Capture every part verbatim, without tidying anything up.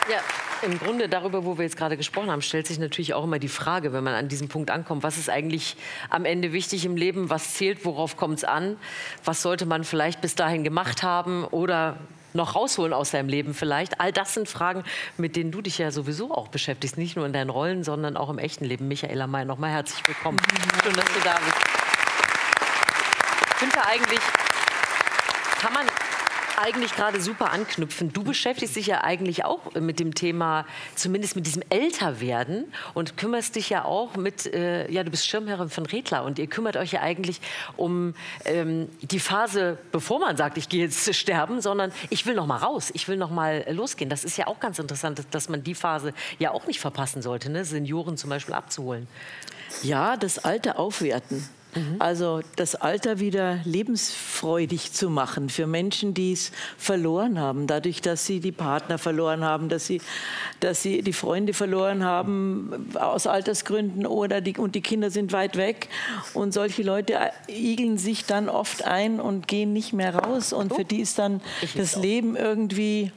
Ja, im Grunde darüber, wo wir jetzt gerade gesprochen haben, stellt sich natürlich auch immer die Frage, wenn man an diesem Punkt ankommt, was ist eigentlich am Ende wichtig im Leben, was zählt, worauf kommt es an, was sollte man vielleicht bis dahin gemacht haben oder noch rausholen aus seinem Leben vielleicht. All das sind Fragen, mit denen du dich ja sowieso auch beschäftigst, nicht nur in deinen Rollen, sondern auch im echten Leben. Michaela May, nochmal herzlich willkommen. Schön, dass du da bist. Ich finde eigentlich, kann man eigentlich gerade super anknüpfen. Du beschäftigst dich ja eigentlich auch mit dem Thema, zumindest mit diesem Älterwerden und kümmerst dich ja auch mit, äh, ja, du bist Schirmherrin von Redler und ihr kümmert euch ja eigentlich um ähm, die Phase, bevor man sagt, ich gehe jetzt sterben, sondern ich will noch mal raus, ich will noch mal losgehen. Das ist ja auch ganz interessant, dass man die Phase ja auch nicht verpassen sollte, ne? Senioren zum Beispiel abzuholen. Ja, das Alter aufwerten. Also das Alter wieder lebensfreudig zu machen für Menschen, die es verloren haben, dadurch, dass sie die Partner verloren haben, dass sie, dass sie die Freunde verloren haben aus Altersgründen oder die, und die Kinder sind weit weg. Und solche Leute igeln sich dann oft ein und gehen nicht mehr raus. Und für die ist dann das Leben irgendwie...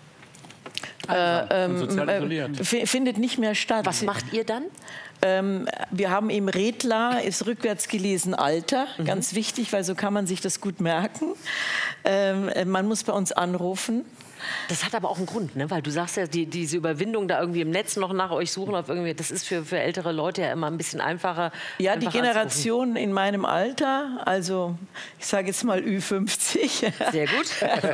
Äh, ähm, äh, findet nicht mehr statt. Was macht ihr dann? Ähm, wir haben eben Redler, ist rückwärts gelesen Alter, mhm. ganz wichtig, weil so kann man sich das gut merken. Ähm, man muss bei uns anrufen. Das hat aber auch einen Grund, ne? Weil du sagst ja, die, diese Überwindung da irgendwie im Netz noch nach euch suchen, auf irgendwie, das ist für, für ältere Leute ja immer ein bisschen einfacher. Ja, die Generation in meinem Alter, also ich sage jetzt mal Ü fünfzig. Sehr gut.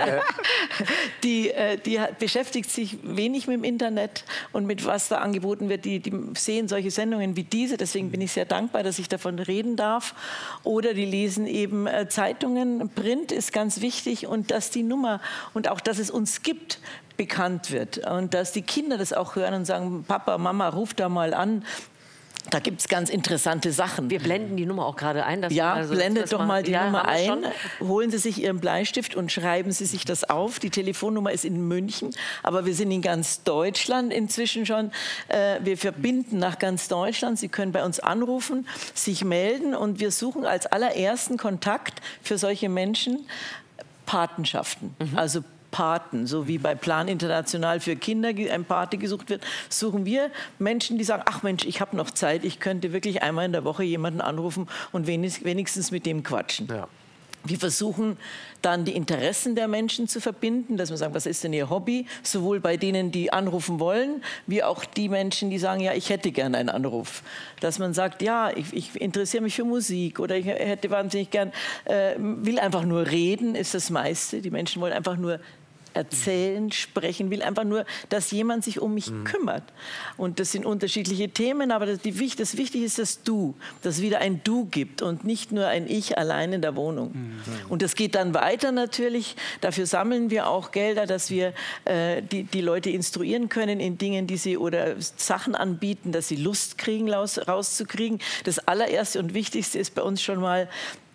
die, die beschäftigt sich wenig mit dem Internet und mit was da angeboten wird. Die, die sehen solche Sendungen wie diese, deswegen bin ich sehr dankbar, dass ich davon reden darf. Oder die lesen eben Zeitungen. Print ist ganz wichtig und dass die Nummer und auch, dass es uns gibt, bekannt wird. Und dass die Kinder das auch hören und sagen, Papa, Mama, ruf da mal an. Da gibt es ganz interessante Sachen. Wir blenden die Nummer auch gerade ein. Dass ja, also, blendet doch mal die ja, Nummer ein. Holen Sie sich Ihren Bleistift und schreiben Sie sich das auf. Die Telefonnummer ist in München, aber wir sind in ganz Deutschland inzwischen schon. Äh, wir verbinden nach ganz Deutschland. Sie können bei uns anrufen, sich melden und wir suchen als allerersten Kontakt für solche Menschen Patenschaften. Mhm. Also Paten, so wie bei Plan International für Kinder ein Pate gesucht wird, suchen wir Menschen, die sagen, ach Mensch, ich habe noch Zeit, ich könnte wirklich einmal in der Woche jemanden anrufen und wenigstens mit dem quatschen. Ja. Wir versuchen dann die Interessen der Menschen zu verbinden, dass wir sagen, was ist denn ihr Hobby? Sowohl bei denen, die anrufen wollen, wie auch die Menschen, die sagen, ja, ich hätte gerne einen Anruf. Dass man sagt, ja, ich, ich interessiere mich für Musik oder ich hätte wahnsinnig gern, äh, will einfach nur reden, ist das meiste. Die Menschen wollen einfach nur erzählen, sprechen, will einfach nur, dass jemand sich um mich mhm. kümmert. Und das sind unterschiedliche Themen, aber das, die, das Wichtige ist das Du, dass es wieder ein Du gibt und nicht nur ein Ich allein in der Wohnung. Mhm. Und das geht dann weiter natürlich. Dafür sammeln wir auch Gelder, dass wir äh, die, die Leute instruieren können in Dingen, die sie oder Sachen anbieten, dass sie Lust kriegen, raus, rauszukriegen. Das allererste und Wichtigste ist bei uns schon mal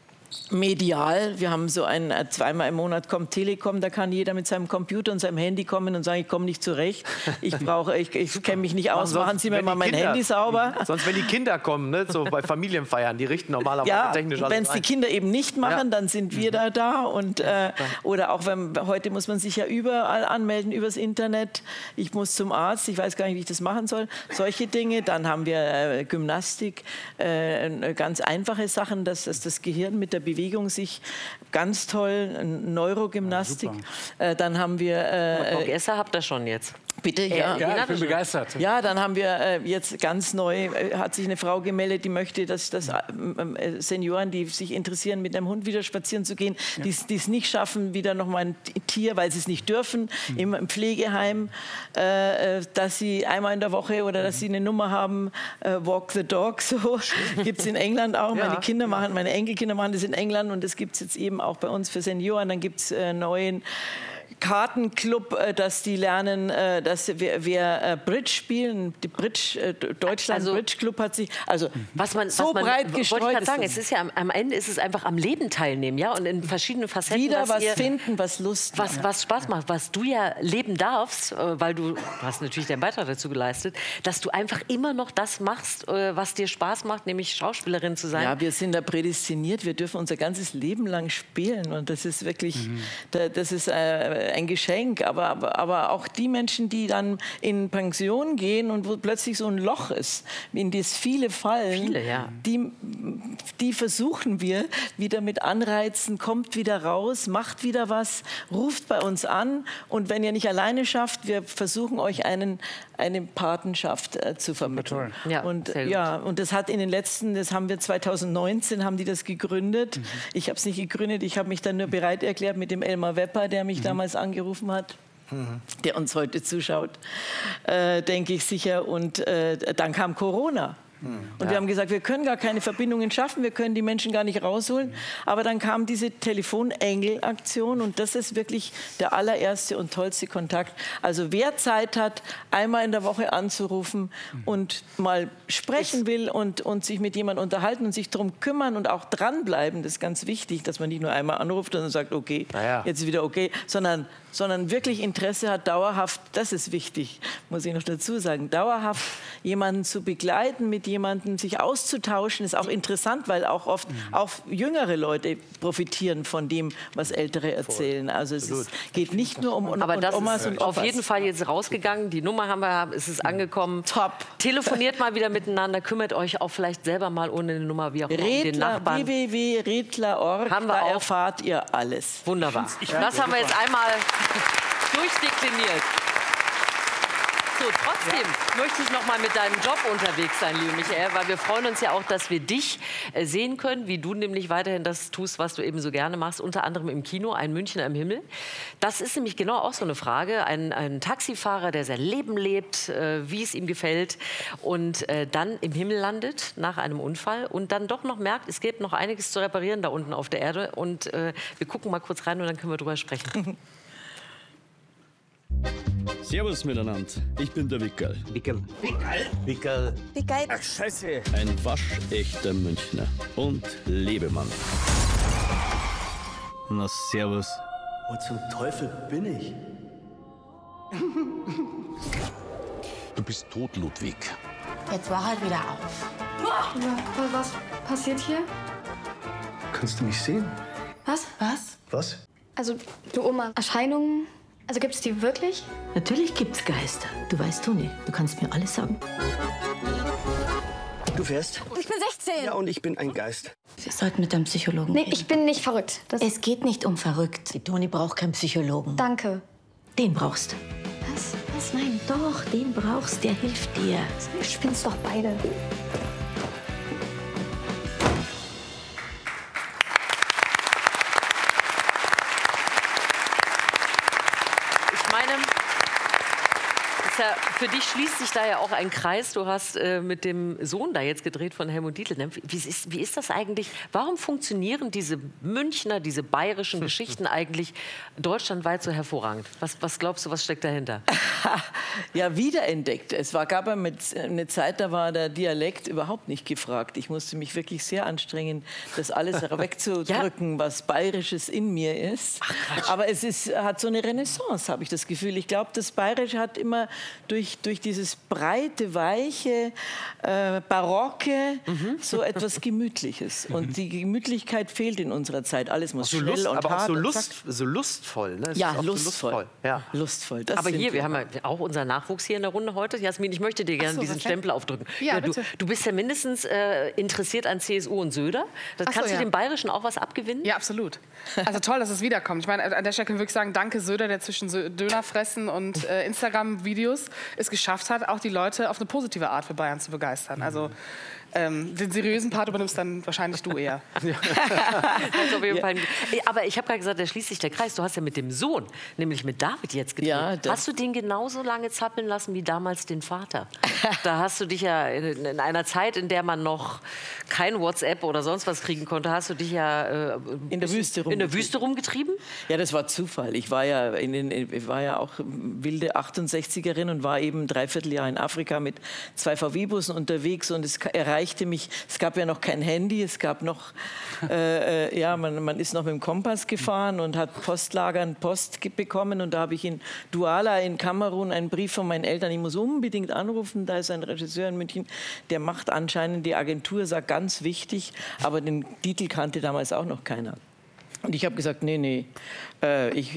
medial. Wir haben so ein, zweimal im Monat kommt Telekom, da kann jeder mit seinem Computer und seinem Handy kommen und sagen, ich komme nicht zurecht, ich brauche, ich, ich kenne mich nicht aus, machen Sie mir mal mein Kinder, Handy sauber. Sonst, wenn die Kinder kommen, ne, so bei Familienfeiern, die richten normalerweise ja, technisch alles wenn es die Kinder eben nicht machen, ja. dann sind wir da da. Und, äh, oder auch, wenn, heute muss man sich ja überall anmelden, übers Internet. Ich muss zum Arzt, ich weiß gar nicht, wie ich das machen soll. Solche Dinge. Dann haben wir äh, Gymnastik, äh, ganz einfache Sachen, dass, dass das Gehirn mit der Bewegung sich ganz toll, Neurogymnastik. Ja, äh, dann haben wir... Äh, Bock Esser habt ihr schon jetzt. Bitte, ja. Ja, ich bin begeistert. Ja, dann haben wir äh, jetzt ganz neu, äh, hat sich eine Frau gemeldet, die möchte, dass, dass äh, Senioren, die sich interessieren, mit einem Hund wieder spazieren zu gehen, ja. die es nicht schaffen, wieder noch mal ein Tier, weil sie es nicht dürfen, mhm. im, im Pflegeheim, äh, dass sie einmal in der Woche oder mhm. dass sie eine Nummer haben, äh, Walk the Dog, so gibt es in England auch. Ja. Meine Kinder machen, meine Enkelkinder machen das in England und das gibt es jetzt eben auch bei uns für Senioren. Dann gibt es äh, neuen Kartenclub, dass die lernen, dass wir, wir Bridge spielen, die Bridge, Deutschland also, Bridge Club hat sich, also was man, so was man, breit gestreut. Wollte ich sagen, es ist ja am, am Ende ist es einfach am Leben teilnehmen, ja, und in verschiedenen Facetten. Wieder was ihr, finden, was Lust was, was Spaß macht, was du ja leben darfst, weil du, du hast natürlich deinen Beitrag dazu geleistet, dass du einfach immer noch das machst, was dir Spaß macht, nämlich Schauspielerin zu sein. Ja, wir sind da prädestiniert, wir dürfen unser ganzes Leben lang spielen und das ist wirklich, mhm. das ist äh, äh, ein Geschenk. Aber, aber, aber auch die Menschen, die dann in Pension gehen und wo plötzlich so ein Loch ist, in das viele fallen, viele, ja. die, die versuchen wir wieder mit Anreizen, kommt wieder raus, macht wieder was, ruft bei uns an. Und wenn ihr nicht alleine schafft, wir versuchen euch einen, eine Patenschaft äh, zu vermitteln. Ja, und, sehr gut. ja, und das hat in den letzten, das haben wir zweitausendneunzehn, haben die das gegründet. Mhm. Ich habe es nicht gegründet, ich habe mich dann nur bereit erklärt mit dem Elmar Wepper, der mich mhm. damals angerufen hat. Mhm. Der uns heute zuschaut, äh, denke ich sicher. Und äh, dann kam Corona. Und ja. wir haben gesagt, wir können gar keine Verbindungen schaffen, wir können die Menschen gar nicht rausholen. Aber dann kam diese Telefonengel-Aktion und das ist wirklich der allererste und tollste Kontakt. Also wer Zeit hat, einmal in der Woche anzurufen und mal sprechen will und, und sich mit jemandem unterhalten und sich darum kümmern und auch dranbleiben, das ist ganz wichtig, dass man nicht nur einmal anruft und dann sagt, okay, ja. jetzt ist wieder okay, sondern sondern wirklich Interesse hat, dauerhaft, das ist wichtig, muss ich noch dazu sagen, dauerhaft jemanden zu begleiten, mit jemandem sich auszutauschen, ist auch interessant, weil auch oft mhm. auch jüngere Leute profitieren von dem, was Ältere erzählen. Also es ist, geht nicht nur um, um, Aber das um Omas ist und auf Opas. jeden Fall jetzt rausgegangen, die Nummer haben wir, es ist angekommen. Top. Telefoniert mal wieder miteinander, kümmert euch auch vielleicht selber mal ohne eine Nummer, wie auch immer, um den Nachbarn. w w w punkt redler punkt org, haben wir da auch. erfahrt ihr alles. Wunderbar. Das haben wir jetzt einmal durchdekliniert. So, trotzdem ja. möchte ich noch mal mit deinem Job unterwegs sein, liebe Michael, weil wir freuen uns ja auch, dass wir dich äh, sehen können, wie du nämlich weiterhin das tust, was du eben so gerne machst, unter anderem im Kino, Ein München am Himmel. Das ist nämlich genau auch so eine Frage. Ein, ein Taxifahrer, der sein Leben lebt, äh, wie es ihm gefällt und äh, dann im Himmel landet nach einem Unfall und dann doch noch merkt, es gibt noch einiges zu reparieren da unten auf der Erde. Und äh, wir gucken mal kurz rein und dann können wir drüber sprechen. Servus miteinander, ich bin der Wickerl. Wickerl. Wickerl? Wickerl. Wickerl. Ach, scheiße. Ein waschechter Münchner und Lebemann. Na, servus. Wo zum Teufel bin ich? Du bist tot, Ludwig. Jetzt wach halt wieder auf. Was passiert hier? Kannst du mich sehen? Was? Was? Was? Also, du Oma, Erscheinungen, also gibt es die wirklich? Natürlich gibt's Geister. Du weißt, Toni, du kannst mir alles sagen. Du fährst? Ich bin sechzehn. Ja, und ich bin ein Geist. Wir sollten mit einem Psychologen Nee, reden. ich bin nicht verrückt. Das Es geht nicht um verrückt. Die Toni braucht keinen Psychologen. Danke. Den brauchst du. Was? Was? Nein. Doch, den brauchst, der hilft dir. Ihr spinnt's doch beide. Ja, für dich schließt sich da ja auch ein Kreis. Du hast äh, mit dem Sohn da jetzt gedreht von Helmut Dietl. Wie ist, wie ist das eigentlich? Warum funktionieren diese Münchner, diese bayerischen Geschichten eigentlich deutschlandweit so hervorragend? Was, was glaubst du, was steckt dahinter? Ja, wiederentdeckt. Es war, gab eine Zeit, da war der Dialekt überhaupt nicht gefragt. Ich musste mich wirklich sehr anstrengen, das alles wegzudrücken, ja. was Bayerisches in mir ist. Ach, aber es ist, hat so eine Renaissance, habe ich das Gefühl. Ich glaube, das Bayerische hat immer durch, durch dieses breite, weiche, äh, barocke, mhm. so etwas Gemütliches. Und die Gemütlichkeit fehlt in unserer Zeit. Alles muss so schnell Lust, und aber hart auch so, und Lust, so lustvoll. Ne? Es ja, ist lustvoll. So lustvoll. Ja. lustvoll. Das aber hier, wir, wir haben ja auch unseren Nachwuchs hier in der Runde heute. Jasmin, ich möchte dir gerne so, diesen Stempel aufdrücken. Ja, ja, du, bitte. du bist ja mindestens äh, interessiert an C S U und Söder. Das Ach so, kannst du ja. dem Bayerischen auch was abgewinnen? Ja, absolut. Also toll, dass es wiederkommt. Ich meine, an der Stelle können wir wirklich sagen, danke Söder, der zwischen Dönerfressen und äh, Instagram-Videos es geschafft hat, auch die Leute auf eine positive Art für Bayern zu begeistern. Also ähm, den seriösen Part übernimmst dann wahrscheinlich du eher. Ja. Das auf jeden Fall. Aber ich habe gerade gesagt, da schließt sich der Kreis. Du hast ja mit dem Sohn, nämlich mit David jetzt gedreht. Ja, hast du den genauso lange zappeln lassen wie damals den Vater? Da hast du dich ja in, in einer Zeit, in der man noch kein WhatsApp oder sonst was kriegen konnte, hast du dich ja äh, in der Wüste in der Wüste rumgetrieben? Ja, das war Zufall. Ich war ja, in den, ich war ja auch wilde achtundsechzigerin und war eben dreiviertel Jahr in Afrika mit zwei V W-Bussen unterwegs und es erreichte mich, es gab ja noch kein Handy, es gab noch, äh, ja, man, man ist noch mit dem Kompass gefahren und hat Postlagern Post bekommen und da habe ich in Douala in Kamerun einen Brief von meinen Eltern, ich muss unbedingt anrufen, da ist ein Regisseur in München, der macht anscheinend die Agentur, sagt ganz wichtig, aber den Titel kannte damals auch noch keiner. Und ich habe gesagt, nee, nee, äh, ich,